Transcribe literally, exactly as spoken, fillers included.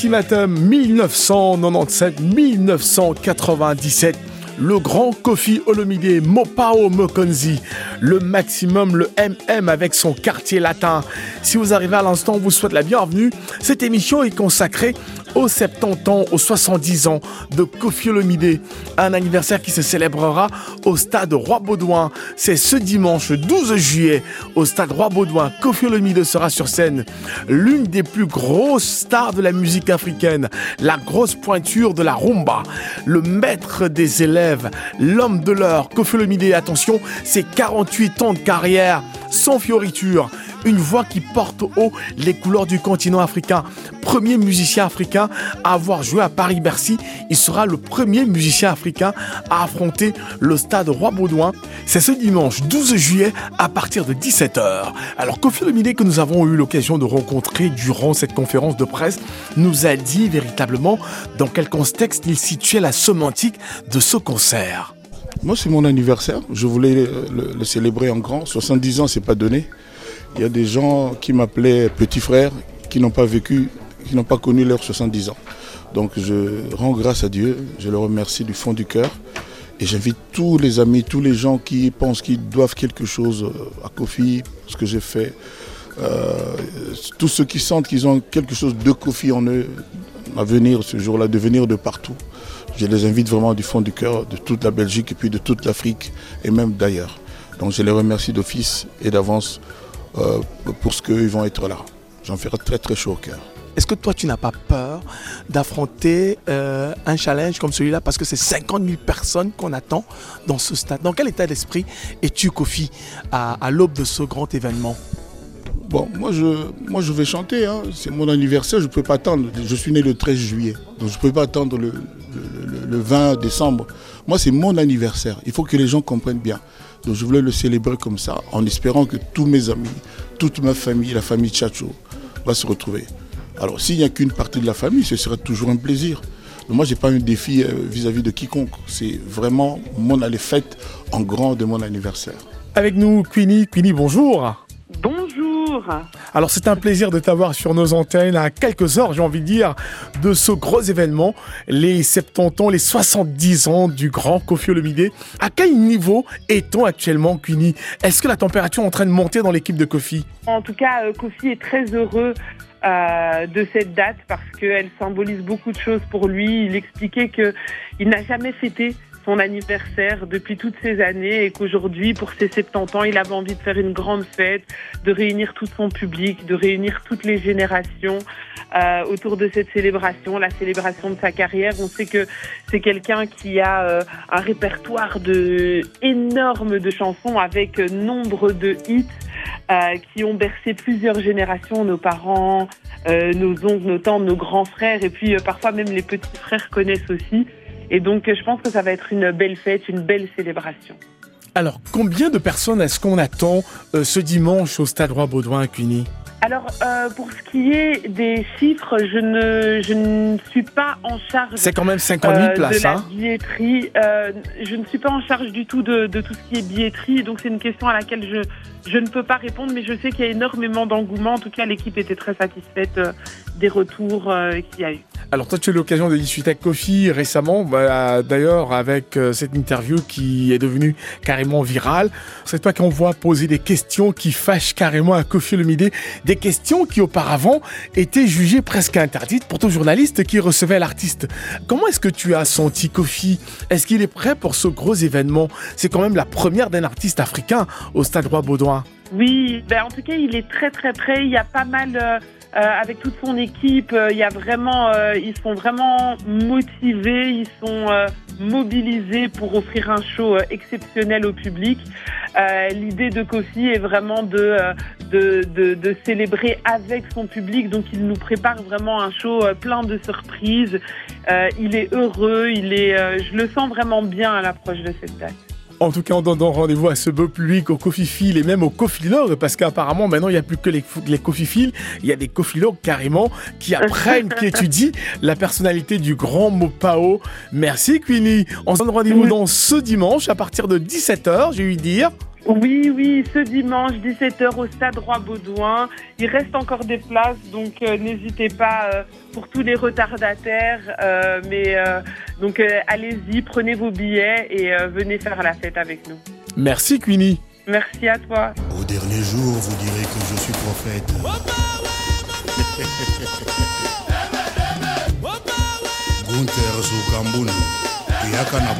Ultimatum mille neuf cent quatre-vingt-dix-sept à mille neuf cent quatre-vingt-dix-sept. Le grand Koffi Olomide, Mopao Mokonzi, le maximum, le M M avec son quartier latin. Si vous arrivez à l'instant, on vous souhaite la bienvenue. Cette émission est consacrée aux soixante-dix ans, aux soixante-dix ans de Koffi Olomide. Un anniversaire qui se célébrera au stade Roi-Baudouin. C'est ce dimanche douze juillet au stade Roi-Baudouin. Koffi Olomide sera sur scène. L'une des plus grosses stars de la musique africaine, la grosse pointure de la rumba, le maître des élèves, l'homme de l'heure. Koffi Olomide, attention, c'est quarante-huit ans de carrière sans fioriture. Une voix qui porte haut les couleurs du continent africain. Premier musicien africain à avoir joué à Paris-Bercy. Il sera le premier musicien africain à affronter le stade Roi-Baudouin. C'est ce dimanche douze juillet à partir de dix-sept heures. Alors Koffi Olomide, que nous avons eu l'occasion de rencontrer durant cette conférence de presse, nous a dit véritablement dans quel contexte il situait la sémantique de ce concert. Moi, c'est mon anniversaire. Je voulais le, le célébrer en grand. soixante-dix ans, c'est pas donné. Il y a des gens qui m'appelaient petit frère, qui n'ont pas vécu, qui n'ont pas connu leurs soixante-dix ans. Donc je rends grâce à Dieu, je le remercie du fond du cœur. Et j'invite tous les amis, tous les gens qui pensent qu'ils doivent quelque chose à Koffi, ce que j'ai fait. Euh, tous ceux qui sentent qu'ils ont quelque chose de Koffi en eux, à venir ce jour-là, de venir de partout. Je les invite vraiment du fond du cœur, de toute la Belgique et puis de toute l'Afrique et même d'ailleurs. Donc je les remercie d'office et d'avance euh, pour ce qu'ils vont être là. J'en ferai très très chaud au cœur. Est-ce que toi tu n'as pas peur d'affronter euh, un challenge comme celui-là parce que c'est cinquante mille personnes qu'on attend dans ce stade? Dans quel état d'esprit es-tu, Koffi, à, à l'aube de ce grand événement? Bon, moi je, moi je vais chanter, hein. C'est mon anniversaire, je ne peux pas attendre. Je suis né le treize juillet, donc je ne peux pas attendre le, le, le, le vingt décembre. Moi c'est mon anniversaire, il faut que les gens comprennent bien. Donc je voulais le célébrer comme ça, en espérant que tous mes amis, toute ma famille, la famille Tchatcho, va se retrouver. Alors s'il n'y a qu'une partie de la famille, ce sera toujours un plaisir. Donc, moi je n'ai pas un défi vis-à-vis de quiconque, c'est vraiment mon fête en grand de mon anniversaire. Avec nous Queenie, Queenie bonjour. Bonjour. Alors c'est un plaisir de t'avoir sur nos antennes à quelques heures, j'ai envie de dire, de ce gros événement, les soixante-dix ans, les soixante-dix ans du grand Koffi Olomide. À quel niveau est-on actuellement, Queenie? Est-ce que la température est en train de monter dans l'équipe de Koffi? En tout cas, euh, Koffi est très heureux euh, de cette date parce qu'elle symbolise beaucoup de choses pour lui. Il expliquait qu'il n'a jamais fêté son anniversaire depuis toutes ces années et qu'aujourd'hui, pour ses soixante-dix ans, il avait envie de faire une grande fête, de réunir tout son public, de réunir toutes les générations euh, autour de cette célébration, la célébration de sa carrière. On sait que c'est quelqu'un qui a euh, un répertoire de, énorme de chansons avec euh, nombre de hits euh, qui ont bercé plusieurs générations, nos parents, euh, nos oncles, nos tantes, nos grands frères et puis euh, parfois même les petits frères connaissent aussi. Et donc, je pense que ça va être une belle fête, une belle célébration. Alors, combien de personnes est-ce qu'on attend euh, ce dimanche au Stade Roi-Baudouin, Queenie? Alors, euh, pour ce qui est des chiffres, je ne, je ne suis pas en charge. C'est quand même cinquante mille euh, places, de la hein? billetterie. Euh, je ne suis pas en charge du tout de, de tout ce qui est billetterie. Donc, c'est une question à laquelle je, je ne peux pas répondre. Mais je sais qu'il y a énormément d'engouement. En tout cas, l'équipe était très satisfaite euh, des retours euh, qu'il y a eu. Alors toi, tu as eu l'occasion de discuter avec Koffi récemment, bah, d'ailleurs avec euh, cette interview qui est devenue carrément virale. C'est toi qu'on voit poser des questions qui fâchent carrément à Koffi Olomide, des questions qui auparavant étaient jugées presque interdites pour tout journaliste qui recevait l'artiste. Comment est-ce que tu as senti Koffi? Est-ce qu'il est prêt pour ce gros événement? C'est quand même la première d'un artiste africain au Stade Roi-Baudouin. Oui, ben en tout cas, il est très très prêt. Il y a pas mal... Euh... Euh, avec toute son équipe, euh, il y a vraiment, euh, ils sont vraiment motivés, ils sont euh, mobilisés pour offrir un show euh, exceptionnel au public. Euh, l'idée de Koffi est vraiment de, euh, de, de, de célébrer avec son public, donc il nous prépare vraiment un show euh, plein de surprises. Euh, il est heureux, il est, euh, je le sens vraiment bien à l'approche de cette date. En tout cas, en donnant rendez-vous à ce beau public, aux Koffifils et même aux Koffilogues, parce qu'apparemment, maintenant, il n'y a plus que les, les Koffifils, il y a des Koffilogues carrément qui apprennent, qui étudient la personnalité du grand Mopao. Merci, Queenie. On se donne rendez-vous dans ce dimanche à partir de dix-sept heures, j'ai eu dire. Oui, oui, ce dimanche, dix-sept heures au Stade Roi-Baudouin. Il reste encore des places, donc euh, n'hésitez pas euh, pour tous les retardataires. Euh, mais euh, donc euh, allez-y, prenez vos billets et euh, venez faire la fête avec nous. Merci Queenie. Merci à toi. Au dernier jour, vous direz que je suis prophète. Gunther Zukambunu, Yakana